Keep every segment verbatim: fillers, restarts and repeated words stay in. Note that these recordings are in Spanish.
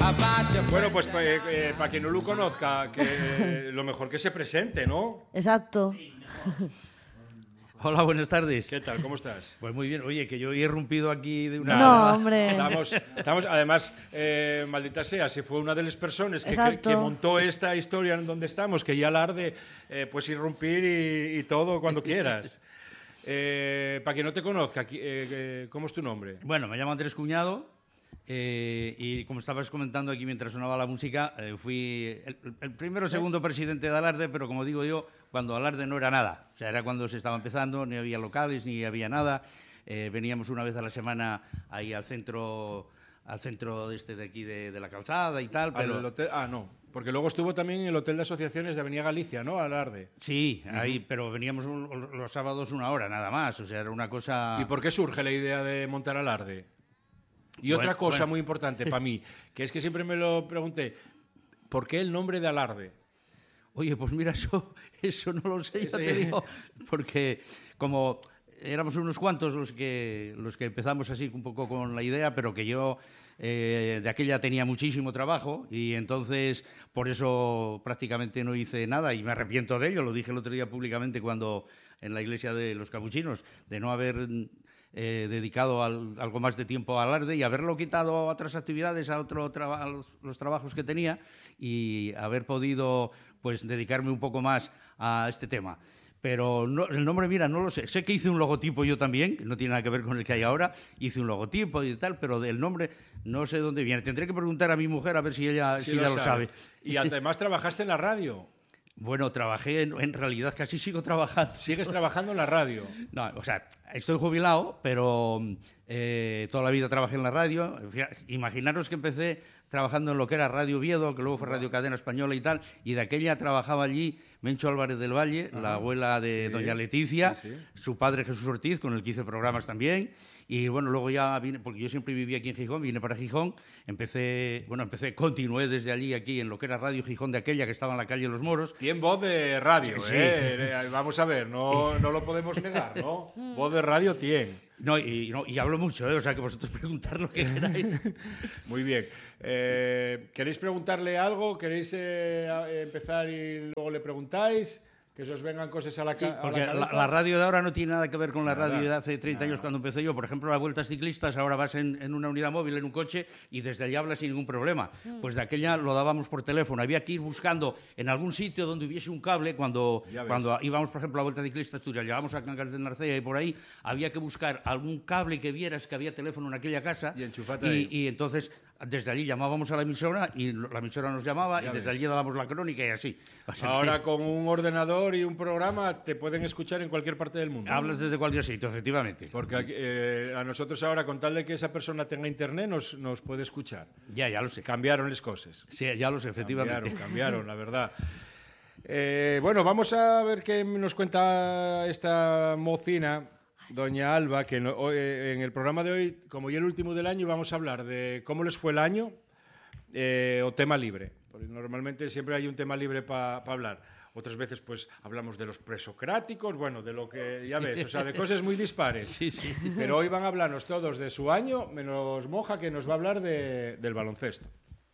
Bueno, pues eh, eh, para quien no lo conozca, que lo mejor que se presente, ¿no? Exacto. Hola, buenas tardes. ¿Qué tal? ¿Cómo estás? Pues muy bien. Oye, que yo he irrumpido aquí de una... No, hombre. Estamos, estamos además, eh, maldita sea, si fue una de las personas que, que, que montó esta historia en donde estamos, que ya alarde, eh, pues irrumpir y, y todo cuando quieras. Eh, para quien no te conozca, eh, eh, ¿cómo es tu nombre? Bueno, me llamo Andrés Cuñado eh, y como estabas comentando aquí mientras sonaba la música, eh, fui el, el primero o segundo presidente de Alarde, pero como digo yo, cuando Alarde no era nada. O sea, era cuando se estaba empezando, ni había locales, ni había nada. Eh, veníamos una vez a la semana ahí al centro, al centro de, este de aquí de, de la calzada y tal. Pero... Al hotel, ah, no. Porque luego estuvo también en el Hotel de Asociaciones de Avenida Galicia, ¿no? Alarde. Sí, uh-huh. ahí, pero veníamos un, los sábados una hora nada más, o sea, era una cosa... ¿Y por qué surge la idea de montar Alarde? Y bueno, otra cosa bueno. muy importante para mí, que es que siempre me lo pregunté, ¿por qué el nombre de Alarde? Oye, pues mira, eso, eso no lo sé, ya te digo, porque como éramos unos cuantos los que, los que empezamos así un poco con la idea, pero que yo... Eh, de aquella tenía muchísimo trabajo y entonces por eso prácticamente no hice nada y me arrepiento de ello, lo dije el otro día públicamente cuando en la iglesia de los capuchinos, de no haber eh, dedicado al, algo más de tiempo a Alarde y haberlo quitado a otras actividades, a, otro traba, a los, los trabajos que tenía y haber podido pues dedicarme un poco más a este tema. Pero no, el nombre, mira, no lo sé. Sé que hice un logotipo yo también, que no tiene nada que ver con el que hay ahora. Hice un logotipo y tal, pero del nombre no sé dónde viene. Tendré que preguntar a mi mujer a ver si ella, sí si lo, ella sabe. lo sabe. Y además trabajaste en la radio. Bueno, trabajé, en, en realidad casi sigo trabajando. ¿Sigues trabajando en la radio? No, o sea, estoy jubilado, pero eh, toda la vida trabajé en la radio. Imaginaros que empecé trabajando en lo que era Radio Oviedo, que luego fue Radio Cadena Española y tal, y de aquella trabajaba allí Mencho Álvarez del Valle, Ajá. la abuela de sí. doña Leticia, sí, sí. su padre Jesús Ortiz, con el que hice programas también. Y bueno, luego ya vine, porque yo siempre vivía aquí en Gijón, vine para Gijón, empecé, bueno, empecé, continué desde allí aquí en lo que era Radio Gijón de aquella, que estaba en la calle Los Moros. Tiene voz de radio, sí, ¿eh? Sí. Vamos a ver, no, no lo podemos negar, ¿no? Voz de radio tiene. No, y, no, y hablo mucho, ¿eh? O sea, que vosotros preguntar lo que queráis. Muy bien. Eh, ¿Queréis preguntarle algo? ¿Queréis eh, empezar y luego le preguntáis? Que se os vengan cosas a la, ca- sí, porque a la cabeza. La, la radio de ahora no tiene nada que ver con la nada, radio de hace treinta nada. años cuando empecé yo. Por ejemplo, las vueltas ciclistas, ahora vas en, en una unidad móvil, en un coche, y desde allí hablas sin ningún problema. Mm. Pues de aquella lo dábamos por teléfono. Había que ir buscando en algún sitio donde hubiese un cable. Cuando, cuando íbamos, por ejemplo, a la vuelta ciclista Asturias, llegábamos a Cangas de Narcea y por ahí, había que buscar algún cable que vieras que había teléfono en aquella casa. Y enchufate y, ahí. y entonces... Desde allí llamábamos a la emisora y la emisora nos llamaba ya y desde ves. allí dábamos la crónica y así. O sea, ahora que... con un ordenador y un programa te pueden escuchar en cualquier parte del mundo. Hablas desde cualquier sitio, efectivamente. Porque eh, a nosotros ahora, con tal de que esa persona tenga internet, nos, nos puede escuchar. Ya, ya lo sé. Cambiaron las cosas. Sí, ya lo sé, efectivamente. Cambiaron, cambiaron, la verdad. Eh, bueno, vamos a ver qué nos cuenta esta mocina, doña Alba, que no, eh, en el programa de hoy, como ya el último del año, vamos a hablar de cómo les fue el año eh, o tema libre. Porque normalmente siempre hay un tema libre para pa hablar. Otras veces, pues, hablamos de los presocráticos, bueno, de lo que, ya ves, o sea, de cosas muy dispares. Sí, sí. Pero hoy van a hablarnos todos de su año, menos Moja, que nos va a hablar de, del baloncesto.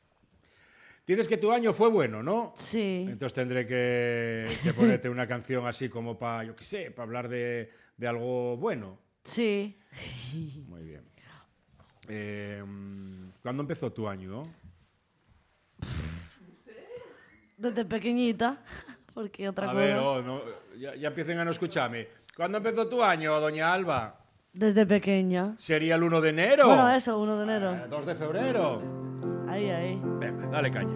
Dices que tu año fue bueno, ¿no? Sí. Entonces tendré que, que ponerte una canción así como para, yo qué sé, para hablar de, de algo bueno. Sí. Muy bien. Eh, ¿Cuándo empezó tu año? Desde pequeñita, porque otra a cosa... A ver, oh, no, ya, ya empiecen a no escucharme. ¿Cuándo empezó tu año, doña Alba? Desde pequeña. ¿Sería el uno de enero? Bueno, eso, uno de enero. Eh, dos de febrero. Ahí, ahí. Venga, dale caña.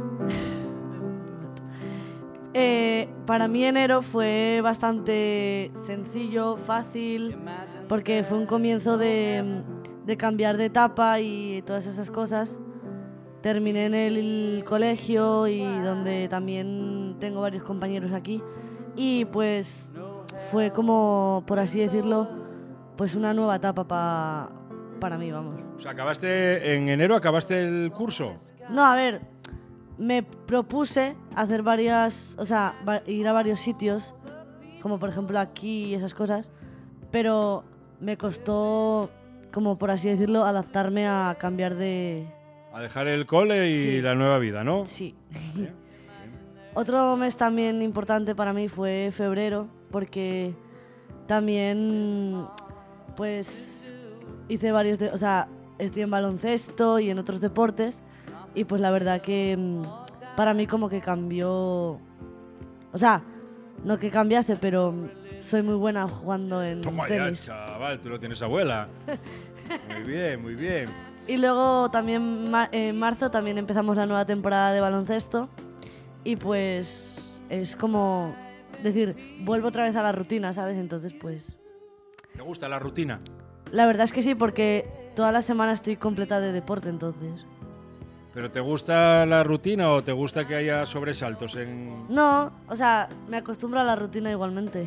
eh, para mí enero fue bastante sencillo, fácil, porque fue un comienzo de, de cambiar de etapa y todas esas cosas. Terminé en el colegio y donde también tengo varios compañeros aquí y pues fue como, por así decirlo, pues una nueva etapa pa, para mí, vamos. O sea, acabaste en enero, acabaste el curso. No, a ver, me propuse hacer varias, o sea, ir a varios sitios, como por ejemplo aquí y esas cosas, pero me costó, como por así decirlo, adaptarme a cambiar de A dejar el cole y Sí. la nueva vida, ¿no? Sí. Bien, bien. Otro mes también importante para mí fue febrero, porque también, pues, hice varios, de, o sea, estoy en baloncesto y en otros deportes, y pues la verdad que mm, para mí como que cambió, o sea, no que cambiase, pero mm, soy muy buena jugando en Toma ya, tenis. chaval, tú lo tienes abuela. Muy bien, muy bien. Y luego también ma- en marzo también empezamos la nueva temporada de baloncesto y pues es como decir, vuelvo otra vez a la rutina, ¿sabes? Entonces pues ¿Te gusta la rutina? la verdad es que sí, porque toda la semana estoy completa de deporte, entonces. ¿Pero te gusta la rutina o te gusta que haya sobresaltos en...? No, o sea, me acostumbro a la rutina igualmente.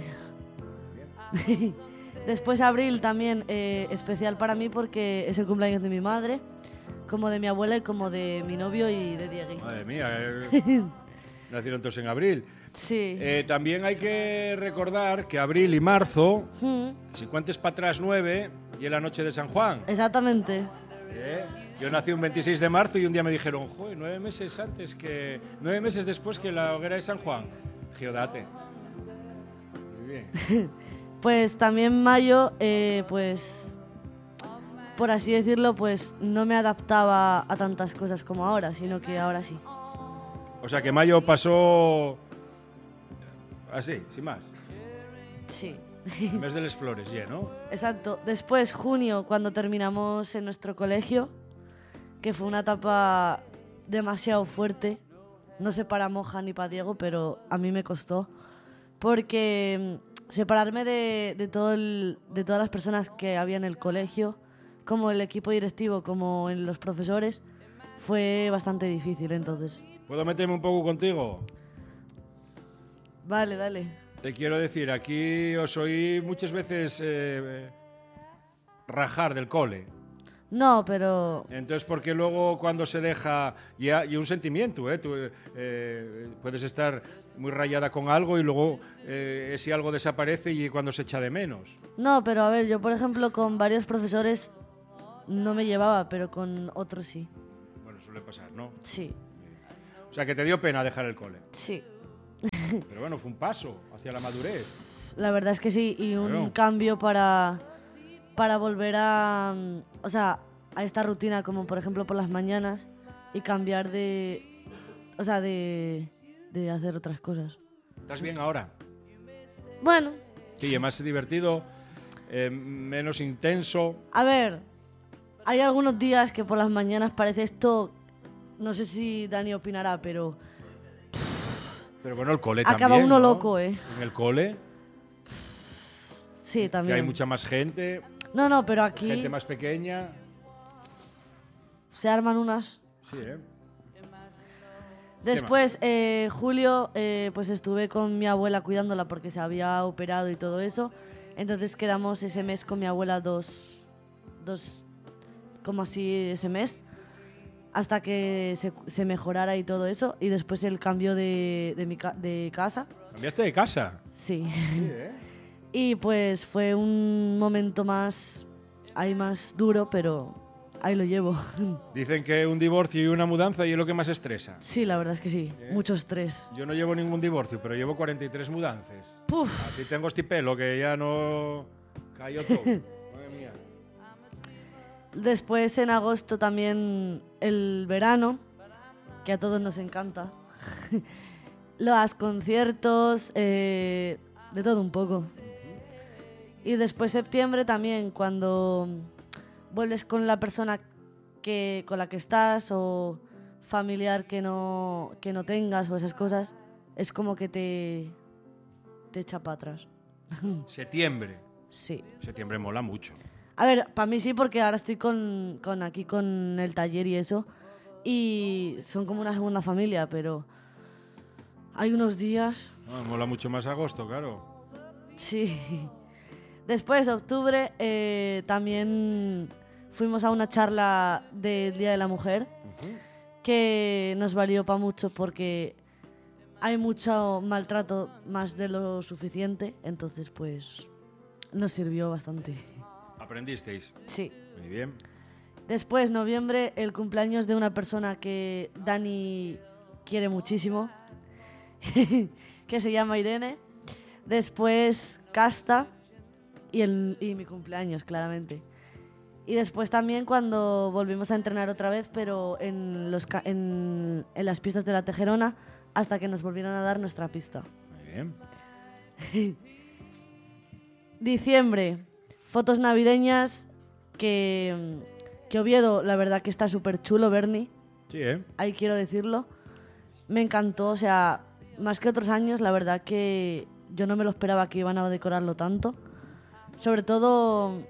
Después abril también eh, especial para mí porque es el cumpleaños de mi madre, como de mi abuela y como de mi novio y de Diegui. Madre mía, eh, nacieron todos en abril. Sí. Eh, también hay que recordar que abril y marzo, Mm, si cuentes para atrás nueve, y es la noche de San Juan. exactamente. ¿Eh? Yo nací un veintiséis de marzo y un día me dijeron, joder, nueve meses antes que... Nueve meses después que la hoguera de San Juan. Giodate. Muy bien. Pues también mayo, eh, pues, por así decirlo, pues no me adaptaba a tantas cosas como ahora, sino que ahora sí. O sea que mayo pasó... Así, sin más. Sí. El mes de las flores, ya, ¿no? Exacto. Después, junio, cuando terminamos en nuestro colegio, que fue una etapa demasiado fuerte. No sé para Moja ni para Diego, pero a mí me costó. Porque mm, separarme de, de, todo el- de todas las personas que había en el colegio, como el equipo directivo, como en los profesores, fue bastante difícil. Entonces, ¿Puedo meterme un poco contigo? vale, dale. Te quiero decir, aquí os oí muchas veces eh, rajar del cole. No, pero Entonces, porque luego cuando se deja, y, ha- y un sentimiento, ¿eh? Tú, eh, puedes estar muy rayada con algo y luego eh, ese algo desaparece y cuando se echa de menos. no, pero a ver, yo por ejemplo con varios profesores no me llevaba, pero con otros sí. Bueno, suele pasar, ¿no? Sí, O sea, que te dio pena dejar el cole. sí. Pero bueno, fue un paso hacia la madurez. La verdad es que sí, y un Claro. cambio para, para volver a, mm, o sea, a esta rutina, como por ejemplo por las mañanas, y cambiar de, o sea, de, de hacer otras cosas. ¿Estás bien ahora? Bueno, Sí, es más divertido, eh, menos intenso. a ver, hay algunos días que por las mañanas parece esto, no sé si Dani opinará, pero Pero bueno, el cole acaba también, uno ¿no? loco, ¿eh? En el cole, Sí, que también. hay mucha más gente, No, no, pero aquí gente más pequeña. se arman unas. Sí, ¿eh? Después, eh, julio, eh, pues estuve con mi abuela cuidándola porque se había operado y todo eso. Entonces quedamos ese mes con mi abuela dos, dos como así ese mes, hasta que se, se mejorara y todo eso. Y después el cambio de, de, mi ca- de casa, ¿Cambiaste de casa? sí. Sí, ¿eh? Y pues fue un momento más, ahí más duro, pero ahí lo llevo. Dicen que un divorcio y una mudanza y es lo que más estresa. Sí, la verdad es que sí, mucho estrés. Yo no llevo ningún divorcio, pero llevo cuarenta y tres mudanzas. Puf. Así tengo este pelo que ya no cayó todo. Madre mía. Después en agosto también el verano, que a todos nos encanta. Los conciertos, eh, de todo un poco. Y después septiembre también, cuando vuelves con la persona que, con la que estás o familiar que no, que no tengas o esas cosas, es como que te, te echa para atrás. Septiembre. Sí. Septiembre mola mucho. A ver, para mí sí, porque ahora estoy con, con aquí con el taller y eso. Y son como una segunda familia, pero hay unos días. No, mola mucho más agosto, claro. Sí. Después, de octubre, eh, también fuimos a una charla del Día de la Mujer Ujú. que nos valió para mucho porque hay mucho maltrato más de lo suficiente. Entonces, pues, nos sirvió bastante. ¿Aprendisteis? Sí. Muy bien. Después, noviembre, el cumpleaños de una persona que Dani quiere muchísimo, que se llama Irene. Después, Casta y, el, y mi cumpleaños, claramente. Y después también cuando volvimos a entrenar otra vez, pero en, los, en, en las pistas de la Tejerona, hasta que nos volvieran a dar nuestra pista. Muy bien. Diciembre, fotos navideñas que, que Oviedo, la verdad que está súper chulo, Bernie. Sí, ¿eh? Ahí quiero decirlo. Me encantó, o sea, más que otros años, la verdad que yo no me lo esperaba que iban a decorarlo tanto. Sobre todo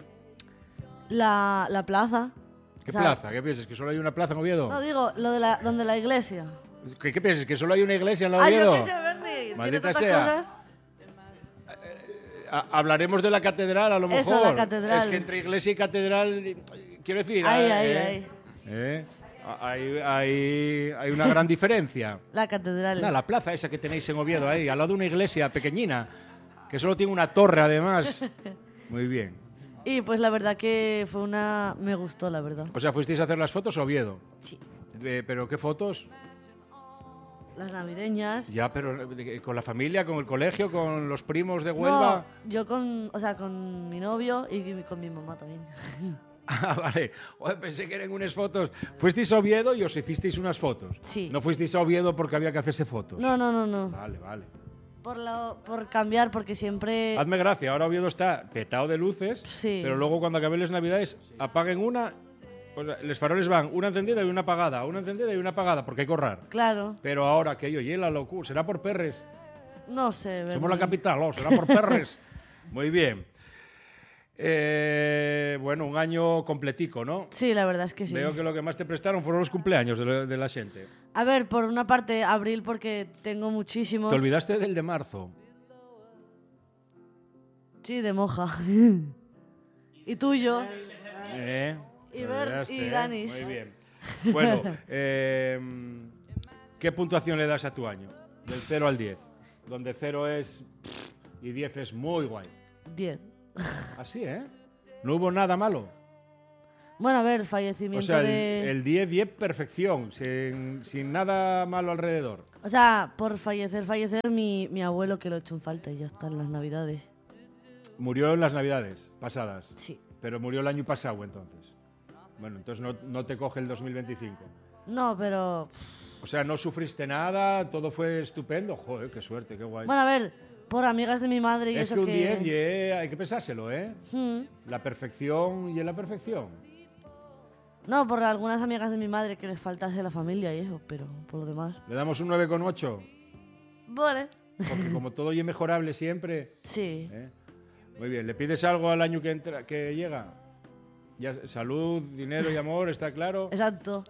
la, la plaza. ¿Qué o sea, plaza? ¿Qué piensas? ¿Que solo hay una plaza en Oviedo? No, digo, lo de la, donde la iglesia. ¿Qué, qué piensas? ¿Que solo hay una iglesia en la Ay, Oviedo? yo qué sé, Bernie. Maldita tiene tantas sea. cosas. Ha- Hablaremos de la catedral, a lo mejor. Eso, la catedral. Es que entre iglesia y catedral, quiero decir... Ahí, eh, ahí, eh, ahí. eh, hay, hay, hay una gran diferencia. La catedral. No, la plaza esa que tenéis en Oviedo, ahí, al lado de una iglesia pequeñina, que solo tiene una torre, además. Muy bien. Y pues la verdad que fue una... Me gustó, la verdad. O sea, ¿fuisteis a hacer las fotos a Oviedo? Sí. Eh, ¿Pero qué fotos? Las navideñas. Ya, pero eh, ¿con la familia, con el colegio, con los primos de Huelva? No, yo con... O sea, con mi novio y con mi mamá también. Ah, vale. Joder, pensé que eran unas fotos. ¿Fuisteis a Oviedo y os hicisteis unas fotos? Sí. ¿No fuisteis a Oviedo porque había que hacerse fotos? No, no, no, no. Vale, vale. Por, lo, por cambiar, porque siempre... Hazme gracia, ahora Oviedo está petado de luces, Sí. pero luego cuando acaben las navidades apaguen una, pues los faroles van una encendida y una apagada, una encendida y una apagada, porque hay que ahorrar. Claro. Pero ahora que yo oye la locura, será por perres. No sé, Somos la Bernie. capital, ¿o? Será por perres. Muy bien. Eh, bueno, un año completico, ¿no? Sí, la verdad es que sí. Veo que lo que más te prestaron fueron los cumpleaños de, la- de la gente. A ver, por una parte, abril, porque tengo muchísimos... Te olvidaste del de marzo. Sí, de moja. Y tuyo. Eh, Y te Ver- olvidaste, y ¿eh? Danis. Muy bien. Bueno, eh, ¿qué puntuación le das a tu año? Del cero al diez. Donde cero es y diez es muy guay. diez. Así, ¿eh? No hubo nada malo. Bueno, a ver, O fallecimiento sea, el, de... el diez, diez perfección, sin, sin nada malo alrededor. O sea, por fallecer, fallecer, mi, mi abuelo que lo he hecho en falta y ya está en las navidades. Murió en las navidades pasadas, Sí. pero murió el año pasado entonces. Bueno, entonces no, no te coge el dos mil veinticinco. No, pero... O sea, no sufriste nada, todo fue estupendo. Joder, qué suerte, qué guay. Bueno, a ver, por amigas de mi madre y es eso que un que... diez, yeah, hay que pensárselo, ¿eh? Hmm. La perfección y en la perfección. No, por algunas amigas de mi madre que les faltase la familia y eso, pero por lo demás... Le damos un nueve coma ocho, Vale. porque como todo y es mejorable siempre. Sí. ¿eh? Muy bien, ¿le pides algo al año que, entra, que llega? Ya, salud, dinero y amor, ¿está claro? Exacto.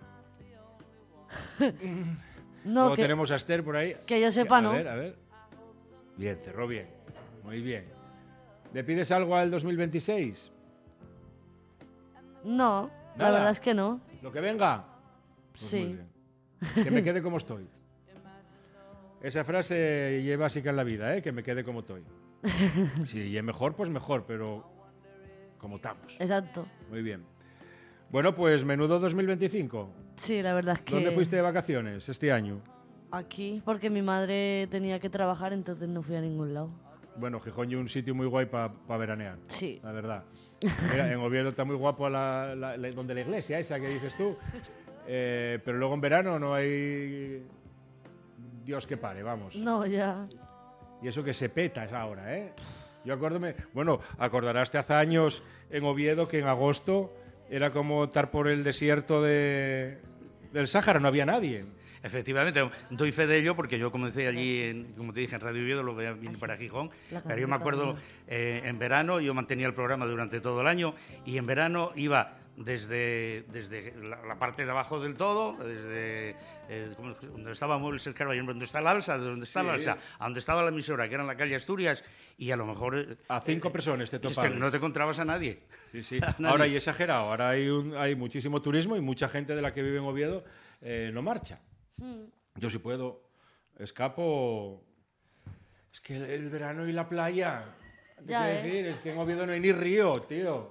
No, Luego que, tenemos a Esther por ahí. que yo sepa, a no. ver, a ver. Bien, cerró bien. Muy bien. ¿Le pides algo al dos mil veintiséis? No, la Nada. verdad es que no. ¿Lo que venga? Pues Sí. muy bien. Que me quede como estoy. Esa frase lleva básica en la vida, ¿eh? Que me quede como estoy. Si es mejor, pues mejor, pero como estamos. Exacto. Muy bien. Bueno, pues menudo dos mil veinticinco. Sí, la verdad es que... ¿Dónde fuiste de vacaciones este año? Aquí, porque mi madre tenía que trabajar, entonces no fui a ningún lado. Bueno, Gijón es un sitio muy guay para veranear. Sí. La verdad. Mira, en Oviedo está muy guapo la, la- la- donde la iglesia esa que dices tú. Eh, pero luego en verano no hay Dios que pare, vamos. No, ya. Y eso que se peta es ahora, ¿eh? Yo acuérdome, bueno, acordarás hace años en Oviedo que en agosto era como estar por el desierto de, del Sáhara, no había nadie. Efectivamente, doy fe de ello porque yo comencé allí, en, como te dije, en Radio Oviedo, luego ya vine para Gijón. La Pero yo me acuerdo, Cataluña. eh, en verano, yo mantenía el programa durante todo el año y en verano iba desde, desde la, la parte de abajo del todo, desde eh, ¿cómo es? Donde estaba Muebles El Carballo, donde está el Alsa, de donde está el Sí. Alsa, a donde estaba la emisora, que era en la calle Asturias, y a lo mejor... eh, A cinco personas te este, topabas. no te encontrabas a nadie. Sí, sí. A nadie. Ahora hay exagerado, ahora hay, un- hay muchísimo turismo y mucha gente de la que vive en Oviedo eh, no marcha. Yo si puedo, escapo... Es que el, el verano y la playa, ¿qué Ya, quiero ¿eh? decir? Es que en Oviedo no hay ni río, tío.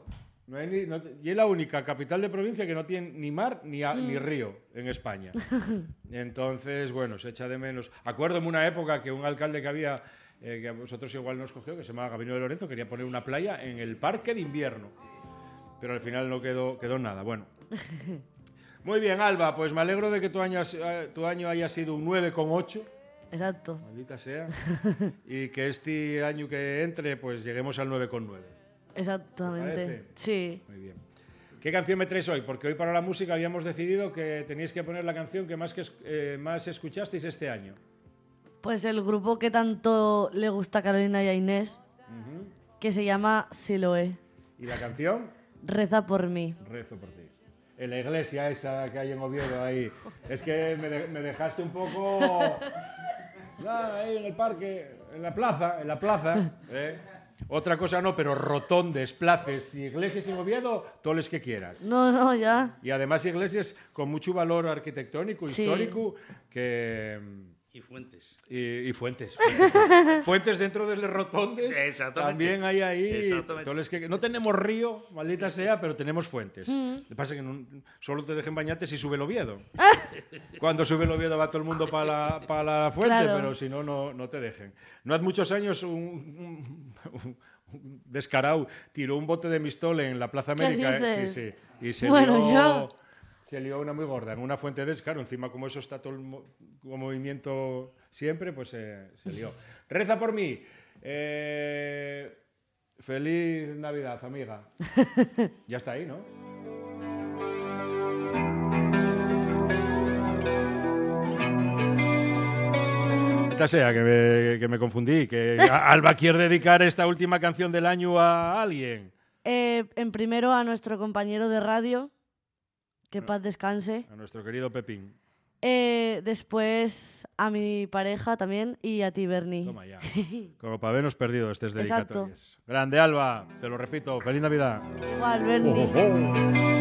No hay ni, no, y es la única capital de provincia que no tiene ni mar ni, a, mm. ni río en España. Entonces, bueno, se echa de menos. Acuérdome una época que un alcalde que había, eh, que a vosotros igual nos cogió, que se llamaba Gabino de Lorenzo, quería poner una playa en el parque de invierno. Pero al final no quedó, quedó nada. Bueno. Muy bien, Alba, pues me alegro de que tu año, tu año haya sido un nueve coma ocho. Exacto. Maldita sea. Y que este año que entre, pues lleguemos al nueve coma nueve. Exactamente. Sí. Muy bien. ¿Qué canción me traes hoy? Porque hoy para la música habíamos decidido que teníais que poner la canción que más, que, eh, más escuchasteis este año. Pues el grupo que tanto le gusta a Carolina y a Inés, uh-huh. que se llama Siloé. ¿Y la canción? Reza por mí. Rezo por ti. En la iglesia esa que hay en Oviedo ahí. Es que me, de, me dejaste un poco... Ah, ahí en el parque, en la plaza, en la plaza. ¿eh? Otra cosa no, pero rotondes, places, iglesias en Oviedo, todos los que quieras. No, no, ya. Y además iglesias con mucho valor arquitectónico, sí. histórico, que... Y fuentes. Y, y fuentes. Fuentes. Fuentes dentro de los rotondes. También hay ahí. Todos los que, no tenemos río, maldita sea, pero tenemos fuentes. Mm. Lo que pasa es que no, solo te dejen bañarte si sube el Oviedo. Cuando sube el Oviedo va todo el mundo para la, pa la fuente, claro. pero si no, no, no te dejen. No hace muchos años un, un, un, un descarado tiró un bote de Mistol en la Plaza América. ¿Qué eh, sí, sí. Y se bueno, lió, yo... se lió una muy gorda en una fuente de descaro. Encima, como eso está todo el mo movimiento siempre, pues eh, se lió. Reza por mí. Eh, feliz Navidad, amiga. Ya está ahí, ¿no? Esta sea, que me, que me confundí, que Alba quiere dedicar esta última canción del año a alguien. Eh, en primero a nuestro compañero de radio, que paz descanse. A nuestro querido Pepín. Eh, después a mi pareja también y a ti, Bernie. Toma ya. Como para habernos perdido estas dedicatorias. Grande, Alba, te lo repito, feliz Navidad. Igual, Bernie. Oh, oh, oh.